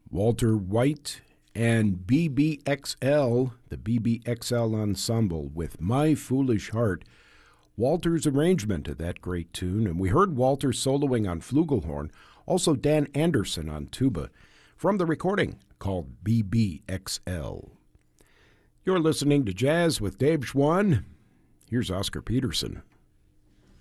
Walter White and BBXL, the BBXL Ensemble, with My Foolish Heart. Walter's arrangement of that great tune, and we heard Walter soloing on flugelhorn, also Dan Anderson on tuba, from the recording called BBXL. You're listening to Jazz with Dave Schwann. Here's Oscar Peterson.